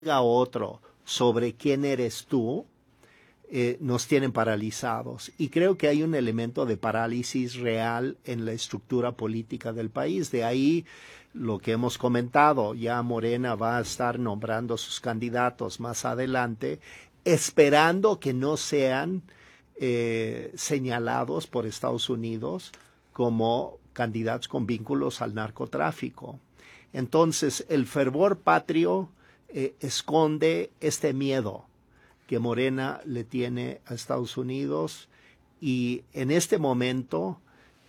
diga otro sobre quién eres tú, nos tienen paralizados. Y creo que hay un elemento de parálisis real en la estructura política del país. De ahí lo que hemos comentado, ya Morena va a estar nombrando sus candidatos más adelante, esperando que no sean señalados por Estados Unidos como candidatos con vínculos al narcotráfico. Entonces, el fervor patrio esconde este miedo que Morena le tiene a Estados Unidos, y en este momento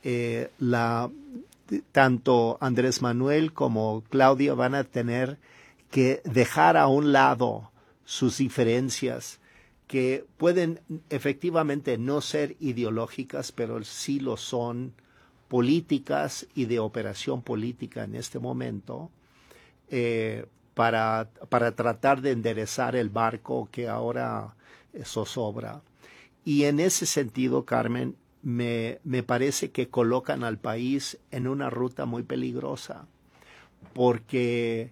tanto Andrés Manuel como Claudia van a tener que dejar a un lado sus diferencias, que pueden efectivamente no ser ideológicas, pero sí lo son políticas y de operación política en este momento, para tratar de enderezar el barco que ahora zozobra. Y en ese sentido, Carmen, me parece que colocan al país en una ruta muy peligrosa, porque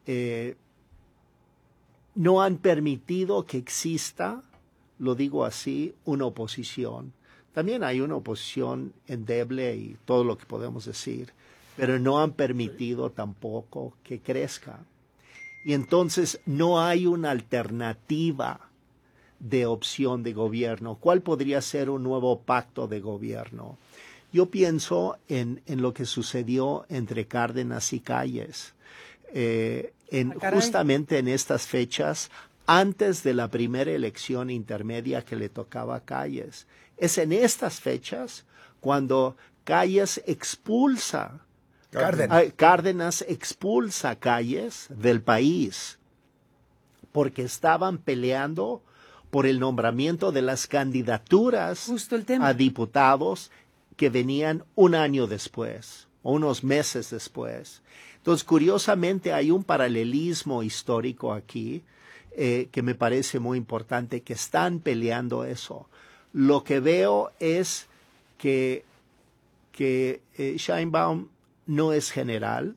no han permitido que exista, lo digo así, una oposición. También hay una oposición endeble y todo lo que podemos decir, pero no han permitido tampoco que crezca. Y entonces no hay una alternativa de opción de gobierno. ¿Cuál podría ser un nuevo pacto de gobierno? Yo pienso en lo que sucedió entre Cárdenas y Calles, justamente en estas fechas, antes de la primera elección intermedia que le tocaba a Calles. Es en estas fechas cuando Calles expulsa Cárdenas expulsa a Calles del país porque estaban peleando por el nombramiento de las candidaturas a diputados que venían un año después o unos meses después. Entonces, curiosamente, hay un paralelismo histórico aquí que me parece muy importante, que están peleando eso. Lo que veo es que Sheinbaum no es general.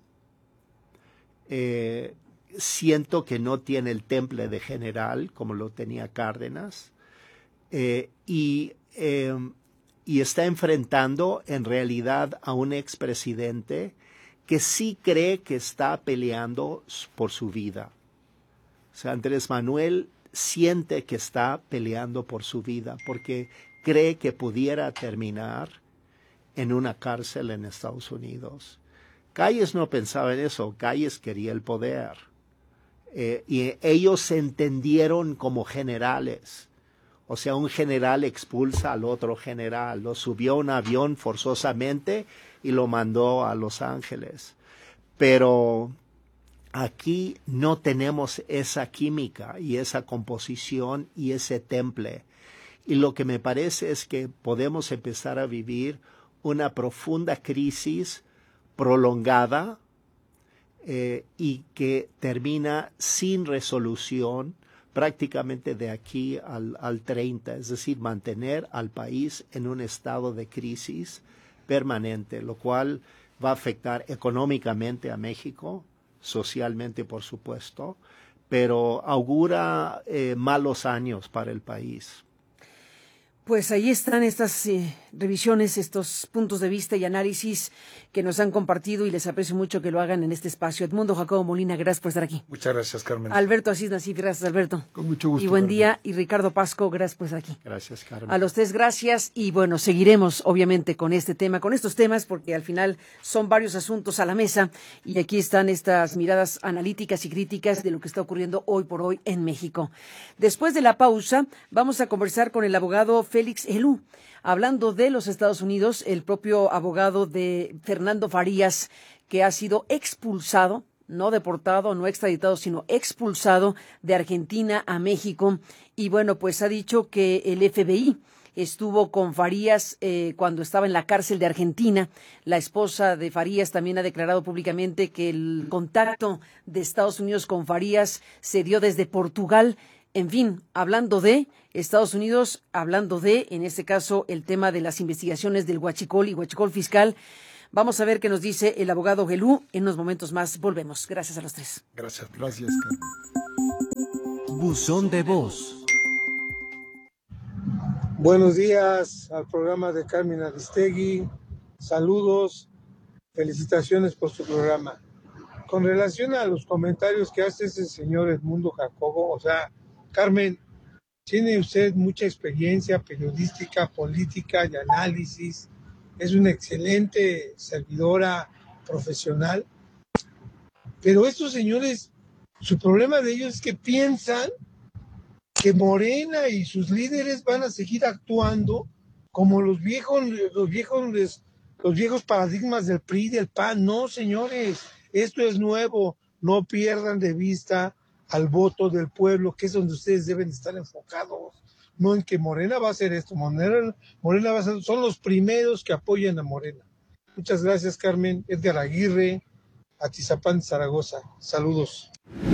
Siento que no tiene el temple de general como lo tenía Cárdenas, y está enfrentando en realidad a un expresidente que sí cree que está peleando por su vida. O sea, Andrés Manuel siente que está peleando por su vida porque cree que pudiera terminar en una cárcel en Estados Unidos. Calles no pensaba en eso, Calles quería el poder. Y ellos se entendieron como generales. O sea, un general expulsa al otro general, lo subió a un avión forzosamente y lo mandó a Los Ángeles. Pero aquí no tenemos esa química y esa composición y ese temple. Y lo que me parece es que podemos empezar a vivir una profunda crisis prolongada y que termina sin resolución prácticamente de aquí al 30, es decir, mantener al país en un estado de crisis permanente, lo cual va a afectar económicamente a México, socialmente por supuesto, pero augura malos años para el país. Pues ahí están estas revisiones, estos puntos de vista y análisis que nos han compartido, y les aprecio mucho que lo hagan en este espacio. Edmundo Jacobo Molina, gracias por estar aquí. Muchas gracias, Carmen. Alberto Asís Nasif, gracias, Alberto. Con mucho gusto. Y buen día. Y Ricardo Pasco, gracias por estar aquí. Gracias, Carmen. A los tres, gracias. Y bueno, seguiremos obviamente con este tema, con estos temas, porque al final son varios asuntos a la mesa, y aquí están estas miradas analíticas y críticas de lo que está ocurriendo hoy por hoy en México. Después de la pausa, vamos a conversar con el abogado Félix Elú. Hablando de los Estados Unidos, el propio abogado de Fernando Farías, que ha sido expulsado, no deportado, no extraditado, sino expulsado de Argentina a México. Y bueno, pues ha dicho que el FBI estuvo con Farías cuando estaba en la cárcel de Argentina. La esposa de Farías también ha declarado públicamente que el contacto de Estados Unidos con Farías se dio desde Portugal. En fin, hablando de Estados Unidos, hablando de, en este caso, el tema de las investigaciones del huachicol y huachicol fiscal, Vamos a ver qué nos dice el abogado Gelú. En unos momentos más volvemos. Gracias a los tres. Gracias, Carmen. Buzón de voz. Buenos días al programa de Carmen Aristegui. Saludos, felicitaciones por su programa. Con relación a los comentarios que hace ese señor Edmundo Jacobo, o sea, Carmen, tiene usted mucha experiencia periodística, política, de análisis, es una excelente servidora profesional, pero estos señores, su problema de ellos es que piensan que Morena y sus líderes van a seguir actuando como los viejos paradigmas del PRI y del PAN. No, señores, esto es nuevo. No pierdan de vista al voto del pueblo, que es donde ustedes deben estar enfocados. No en que Morena va a hacer esto. Morena va a ser, son los primeros que apoyan a Morena. Muchas gracias, Carmen. Edgar Aguirre, Atizapán, Zaragoza. Saludos.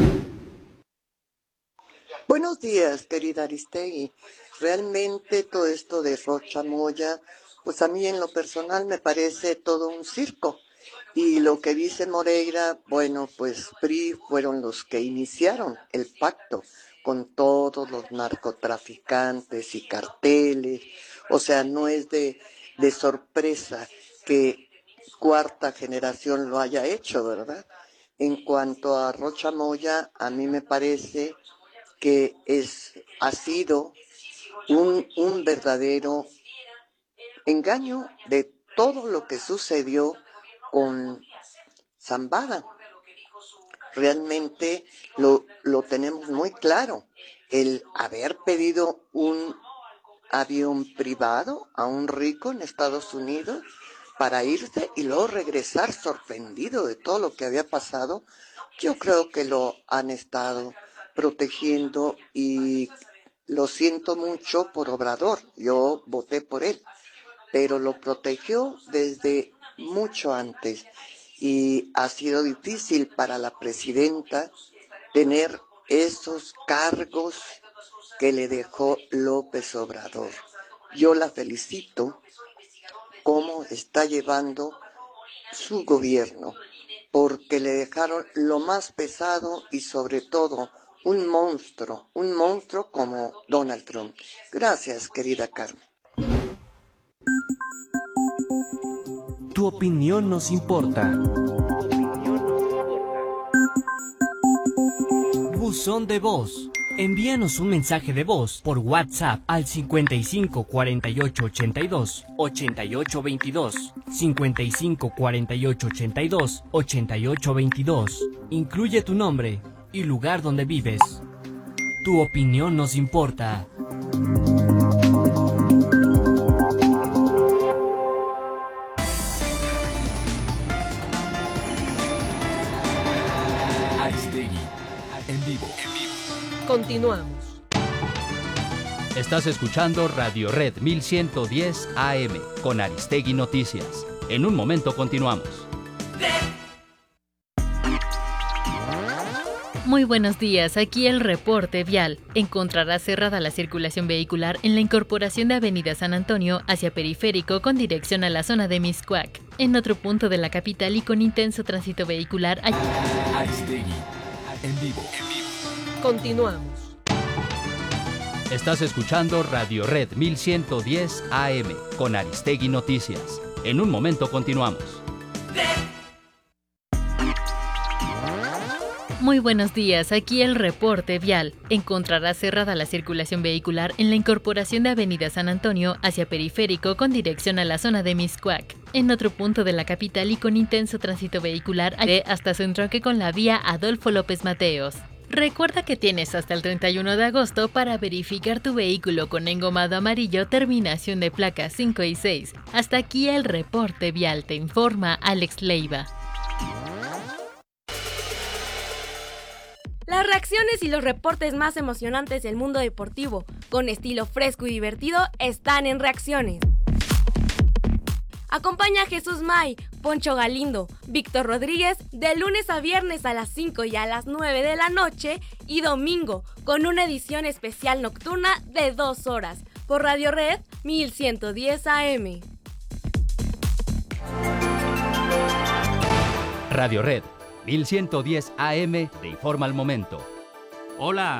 Buenos días, querida Aristegui. Realmente todo esto de Rocha Moya, pues a mí en lo personal me parece todo un circo. Y lo que dice Moreira, bueno, pues PRI fueron los que iniciaron el pacto con todos los narcotraficantes y carteles. O sea, no es de sorpresa que Cuarta Generación lo haya hecho, ¿verdad? En cuanto a Rocha Moya, a mí me parece que ha sido un verdadero engaño de todo lo que sucedió con Zambada. Realmente lo tenemos muy claro. El haber pedido un avión privado a un rico en Estados Unidos para irse y luego regresar sorprendido de todo lo que había pasado, yo creo que lo han estado protegiendo y lo siento mucho por Obrador. Yo voté por él, pero lo protegió desde mucho antes y ha sido difícil para la presidenta tener esos cargos que le dejó López Obrador. Yo la felicito cómo está llevando su gobierno, porque le dejaron lo más pesado y sobre todo un monstruo como Donald Trump. Gracias, querida Carmen. Tu opinión nos importa. Buzón de voz. Envíanos un mensaje de voz por WhatsApp al 55 48 82 88 22, 55 48 82 88 22. Incluye tu nombre y lugar donde vives. Tu opinión nos importa. Aristegui, en vivo. Continuamos. Estás escuchando Radio Red 1110 AM con Aristegui Noticias. En un momento continuamos. Muy buenos días, aquí el reporte vial. Encontrarás cerrada la circulación vehicular en la incorporación de Avenida San Antonio hacia Periférico con dirección a la zona de Mixcoac. En otro punto de la capital y con intenso tránsito vehicular. Aristegui, en vivo. Continuamos. Estás escuchando Radio Red 1110 AM con Aristegui Noticias. En un momento continuamos. Muy buenos días, aquí el reporte vial. Encontrarás cerrada la circulación vehicular en la incorporación de Avenida San Antonio hacia Periférico con dirección a la zona de Mixcoac. En otro punto de la capital y con intenso tránsito vehicular hasta su entronque con la vía Adolfo López Mateos. Recuerda que tienes hasta el 31 de agosto para verificar tu vehículo con engomado amarillo, terminación de placas 5 y 6. Hasta aquí el reporte vial, te informa Alex Leiva. Las reacciones y los reportes más emocionantes del mundo deportivo, con estilo fresco y divertido, están en Reacciones. Acompaña a Jesús May, Poncho Galindo, Víctor Rodríguez de lunes a viernes a las 5 y a las 9 de la noche y domingo con una edición especial nocturna de 2 horas por Radio Red 1110 AM. Radio Red 1110 AM te informa al momento. Hola,